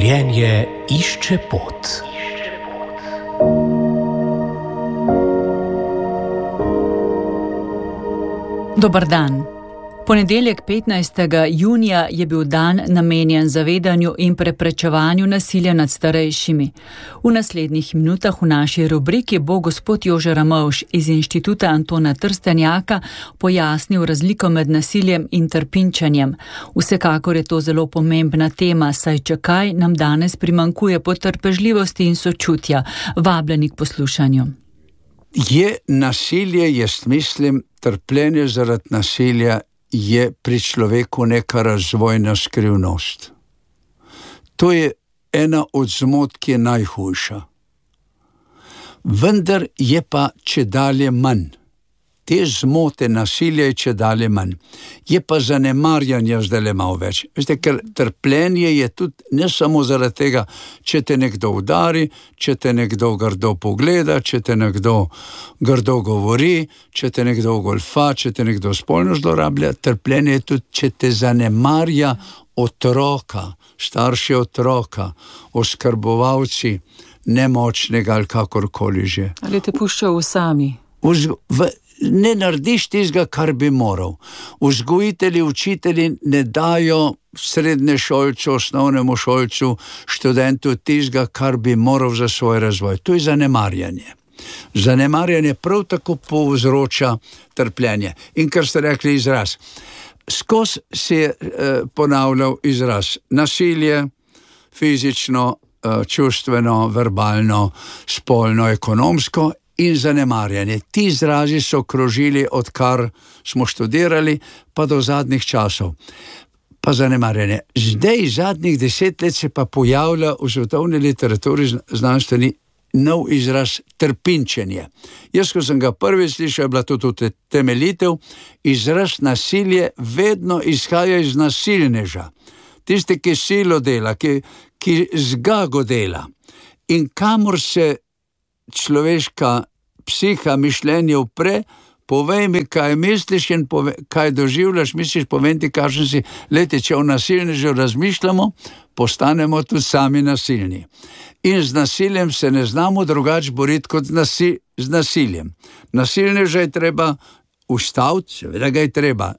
Življenje išče pot. Dober dan. Ponedeljek 15. junija je bil dan namenjen zavedanju in preprečevanju nasilja nad starejšimi. V naslednjih minutah v naši rubriki bo gospod Jože Ramovš iz Inštituta Antona Trstenjaka pojasnil razliko med nasiljem in trpinčenjem. Vsekakor je to zelo pomembna tema, saj če kaj nam danes primanjkuje potrpežljivosti in sočutja. Vabljeni k poslušanju. Je nasilje, jaz mislim, trpljenje zaradi nasilja je pri človeku neka razvojna skrivnost. To je ena od zmot, ki je najhujša. Vendar je pa čedalje manj. Te zmote nasilja je čedalje manj. Je pa zanemarjanja zdajle malo več. Veste, ker trpljenje je tudi ne samo zaradi tega, če te nekdo udari, če te nekdo grdo pogleda, če te nekdo grdo govori, če te nekdo golfa, če te nekdo spolno zlorablja. Trpljenje je tudi, če te zanemarja otroka, starši otroka, oskrbovalci nemočnega ali kakorkoli že. Ali te puščajo sami? Ne narediš tistega, kar bi moral. Vzgojitelji, učitelji ne dajo srednješolcu, osnovnemu šolcu, študentu tistega, kar bi moral za svoj razvoj. To je zanemarjanje. Zanemarjanje prav tako povzroča trpljenje. In kar ste rekli izraz. Skozi se je ponavljal izraz nasilje, fizično, čustveno, verbalno, spolno, ekonomsko in zanemarjanje. Ti izrazi so krožili, odkar smo študirali, pa do zadnjih časov. Pa zanemarjanje. Zdaj, zadnjih 10 let se pa pojavlja v svetovni literaturi znanstveni nov izraz trpinčenje. Jaz, ko sem ga prvi slišal, je bila tudi temeljitev, izraz nasilje vedno izhaja iz nasilneža. Tisti, ki silo dela, ki zgago dela. In kamor se človeška psiha, mišljenje upre, povej mi, kaj misliš in kaj doživljaš, misliš, povem ti, kakšen si. Lejte, če o nasilnežu razmišljamo, postanemo tudi sami nasilni. In z nasiljem se ne znamo drugače boriti kot z nasiljem. Nasilneža je treba ustaviti, seveda ga je treba.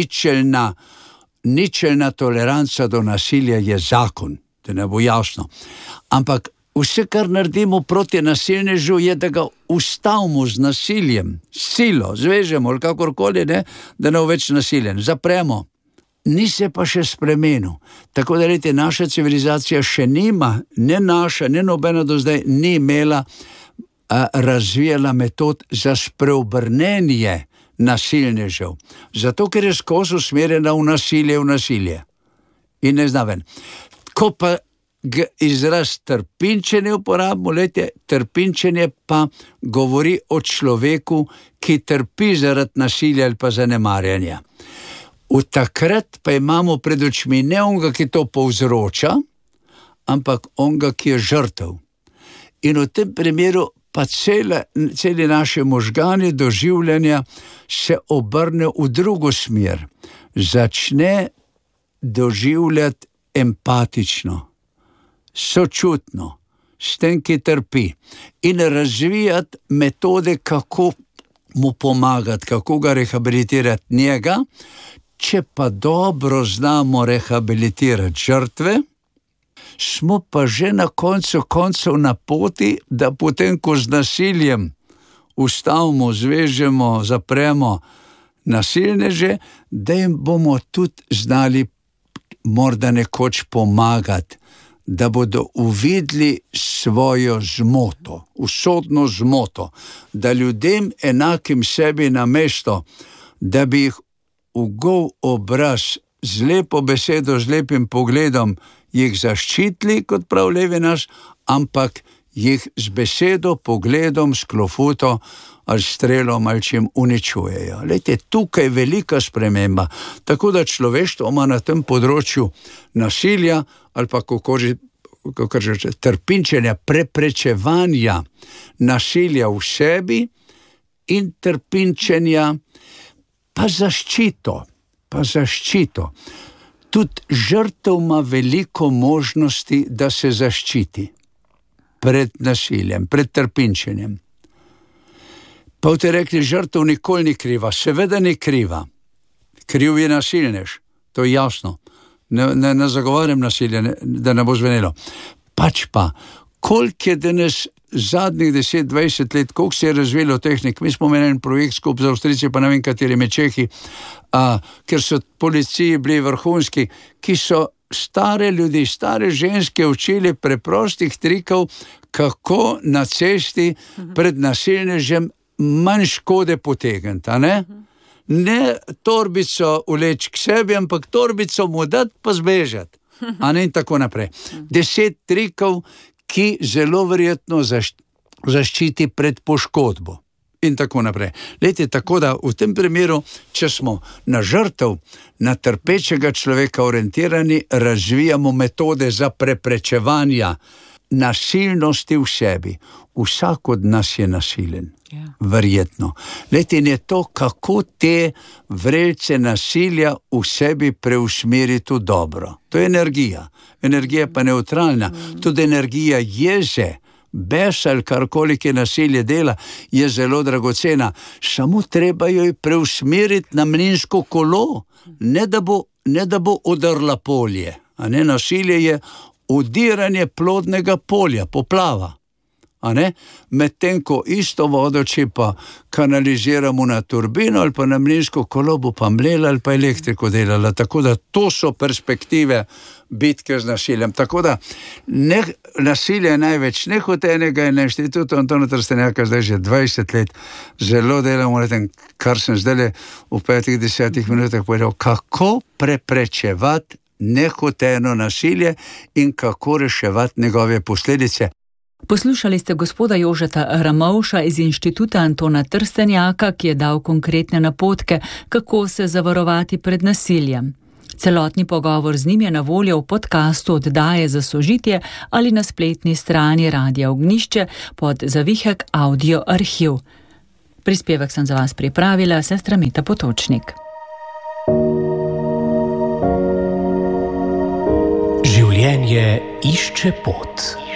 Ničelna toleranca do nasilja je zakon, da ne bo jasno. Ampak vse, kar naredimo proti nasilnežu, je, da ga ustavimo z nasiljem, silo, zvežemo ali kakorkoli, ne, da ne bo več nasiljen. Zapremo. Ni se pa še spremenil. Tako da, lejte, naša civilizacija še nima, ne naša, ne nobena do zdaj, ni imela razvijala metod za spreobrnenje nasilnežev. Zato, ker je skozi usmerjena v nasilje. In ne zna ven. Ko pa izraz trpinčenje uporabimo, lejte, trpinčenje pa govori o človeku, ki trpi zaradi nasilja ali pa zanemarjanja. V takrat pa imamo pred očmi ne onga, ki to povzroča, ampak onga, ki je žrtev. In v tem primeru pa celi naše možgani doživljanja se obrne v drugo smer. Začne doživljati empatično, sočutno, s tem, ki trpi, in razvijati metode, kako mu pomagati, kako ga rehabilitirati njega. Če pa dobro znamo rehabilitirati žrtve, smo pa že na koncu na poti, da potem, ko z nasiljem ustavimo, zvežemo, zapremo nasilneže, da jim bomo tudi znali morda nekoč pomagati, da bodo uvideli svojo zmoto, usodno zmoto, da ljudem enakim sebi namesto, da bi jih v gol obraz z lepo besedo, z lepim pogledom jih zaščitili, kot prav levi naš, ampak jih z besedo, pogledom, s klofuto ali strelom ali čim uničujejo. Lejte, tukaj je velika sprememba, tako da človeštvo ima na tem področju nasilja ali pa kako že trpinčenja, preprečevanja nasilja v sebi in trpinčenja pa zaščito. tudi žrtev ima veliko možnosti, da se zaščiti pred nasiljem, pred trpinčenjem. Pa boste rekli, žrtev nikoli ni kriva. Seveda ni kriva. Kriv je nasilnež, to je jasno. Ne zagovarjam nasilja, da ne bo zvenelo. Pač pa, koliko je danes zadnjih 10-20 let, koliko se je razvilo tehnik. Mi smo imeli en projekt skupaj z Avstrijci, pa ne vem katerimi Čehi, ker so policiji bili vrhunski, ki so stare ljudi, stare ženske učili preprostih trikov, kako na cesti pred nasilnežem manj škode potegniti, a ne? Ne torbico vleči k sebi, ampak torbico mu dati pa zbežati, a ne in tako naprej. 10 trikov, ki zelo verjetno zaščiti pred poškodbo in tako naprej. Lejte, tako da v tem primeru, če smo na žrtev, na trpečega človeka orientirani, razvijamo metode za preprečevanje nasilnosti v sebi. Vsak od nas je nasilen. Verjetno. Lejte, in je to, kako te vrelce nasilja v sebi preusmeriti v dobro. To je energija. Energija pa neutralna. Tudi energija jeze, bes ali karkoli, ki nasilje dela, je zelo dragocena. Samo treba jo preusmeriti na mlinsko kolo, ne da bo odrla polje. A ne, nasilje je udiranje plodnega polja, poplava. Medtem ko isto vodo, če pa kanaliziramo na turbino ali pa na mlinsko kolo, bo pa mlela ali pa elektriko delala. Tako da to so perspektive bitke z nasiljem. Tako da nasilje je največ nehotenega in na Inštitutu Antona Trstenjaka zdaj že 20 let zelo delamo na tem, kar sem zdaj v 5-10 minutah povedal, kako preprečevati nehoteno nasilje in kako reševati njegove posledice. Poslušali ste gospoda Jožeta Ramovša iz Inštituta Antona Trstenjaka, ki je dal konkretne napotke, kako se zavarovati pred nasiljem. Celotni pogovor z njim je na voljo v podkastu Oddaje za sožitje ali na spletni strani Radia Ognjišče pod zavihek Audio arhiv. Prispevek sem za vas pripravila sestra Meta Potočnik. Življenje išče pot.